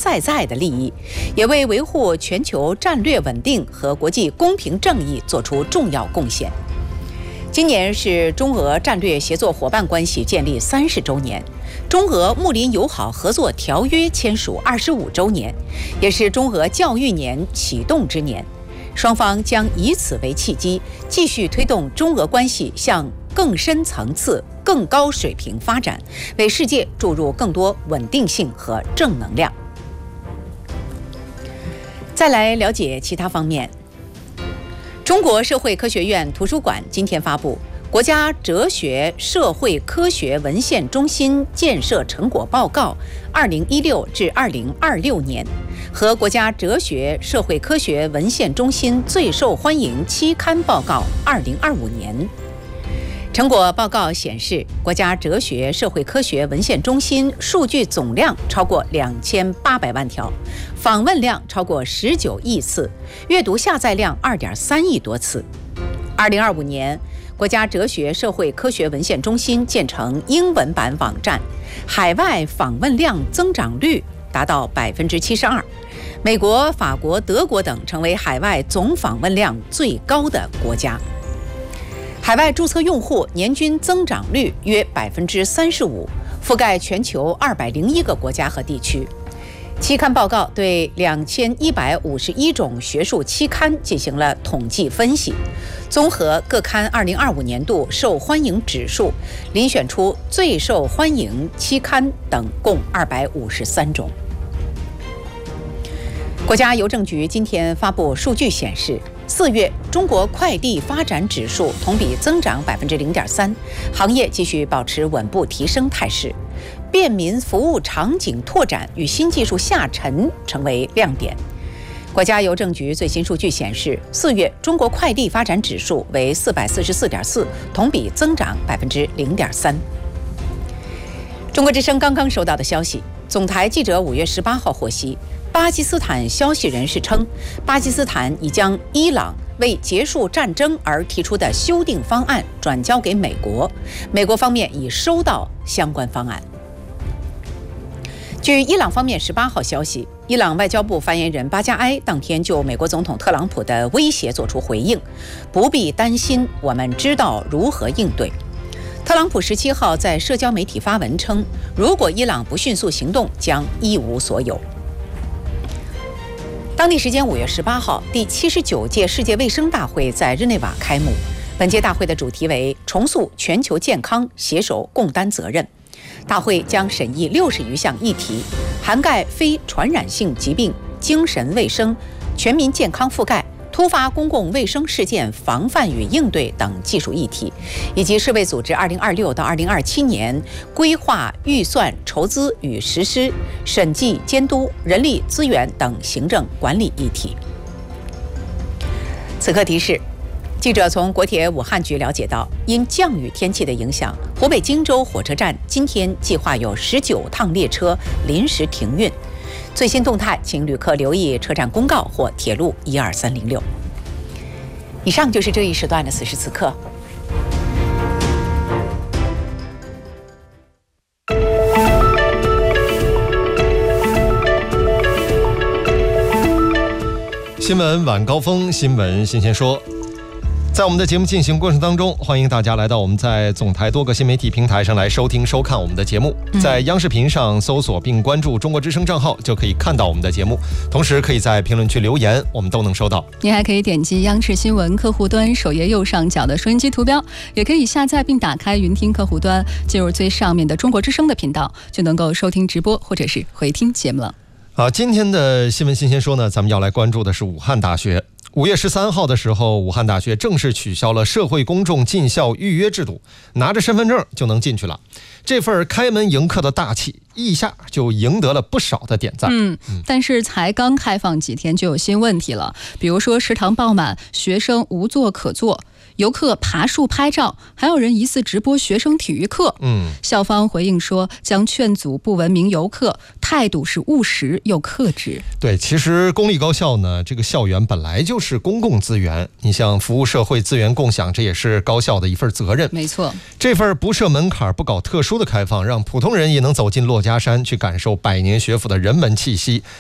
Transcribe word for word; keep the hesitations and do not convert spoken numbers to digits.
在在的利益，也为维护全球战略稳定和国际公平正义做出重要贡献。今年是中俄战略协作伙伴关系建立三十周年，中俄睦邻友好合作条约签署二十五周年，也是中俄教育年启动之年。双方将以此为契机，继续推动中俄关系向更深层次、更高水平发展，为世界注入更多稳定性和正能量。再来了解其他方面。中国社会科学院图书馆今天发布《国家哲学社会科学文献中心建设成果报告（二零一六至二零二六年）》和《国家哲学社会科学文献中心最受欢迎期刊报告（二零二五年）》。成果报告显示，国家哲学社会科学文献中心数据总量超过两千八百万条，访问量超过十九亿次，阅读下载量二点三亿多次。二零二五年，国家哲学社会科学文献中心建成英文版网站，海外访问量增长率达到百分之七十二，美国、法国、德国等成为海外总访问量最高的国家。海外注册用户年均增长率约百分之三十五，覆盖全球二百零一个国家和地区。期刊报告对两千一百五十一种学术期刊进行了统计分析，综合各刊二零二五年度受欢迎指数，遴选出最受欢迎期刊等共二百五十三种。国家邮政局今天发布数据显示，四月中国快递发展指数同比增长百分之零点三，行业继续保持稳步提升态势。便民服务场景拓展与新技术下沉成为亮点。国家邮政局最新数据显示，四月中国快递发展指数为四百四十四点四，同比增长百分之零点三。中国之声刚刚收到的消息，总台记者五月十八号获悉，巴基斯坦消息人士称，巴基斯坦已将伊朗为结束战争而提出的修订方案转交给美国，美国方面已收到相关方案。据伊朗方面十八号消息，伊朗外交部发言人巴加埃当天就美国总统特朗普的威胁作出回应，不必担心，我们知道如何应对。特朗普十七号在社交媒体发文称，如果伊朗不迅速行动，将一无所有。当地时间五月十八号，第七十九届世界卫生大会在日内瓦开幕。本届大会的主题为重塑全球健康，携手共担责任。大会将审议六十余项议题，涵盖非传染性疾病、精神卫生、全民健康覆盖、突发公共卫生事件防范与应对等技术议题，以及世卫组织二零二六到二零二七年规划、预算、筹资与实施、审计、监督、人力资源等行政管理议题。此刻提示。记者从国铁武汉局了解到，因降雨天气的影响，湖北荆州火车站今天计划有十九趟列车临时停运。最新动态，请旅客留意车站公告或铁路一二三零六。以上就是这一时段的此时此刻。 新闻晚高峰，新闻新鲜说。在我们的节目进行过程当中，欢迎大家来到我们在总台多个新媒体平台上来收听收看我们的节目。在央视频上搜索并关注中国之声账号，就可以看到我们的节目，同时可以在评论区留言，我们都能收到。 你还可以点击央视新闻客户端首页右上角的收音机图标，也可以下载并打开云听客户端，进入最上面的中国之声的频道，就能够收听直播或者是回听节目了。 好，今天的新闻新鲜说呢，咱们要来关注的是武汉大学。五月十三号的时候，武汉大学正式取消了社会公众进校预约制度，拿着身份证就能进去了。这份开门迎客的大气，一下就赢得了不少的点赞。 嗯，但是才刚开放几天就有新问题了，比如说食堂爆满，学生无座可坐。游客爬树拍照，还有人疑似直播学生体育课。嗯，校方回应说将劝阻不文明游客，态度是务实又克制。 对，其实公立高校呢，这个校园本来就是公共资源，你像服务社会资源共享，这也是高校的一份责任。 没错， 这份不设门槛、不搞特殊的开放，让普通人也能走进珞珈山，去感受百年学府的人文气息，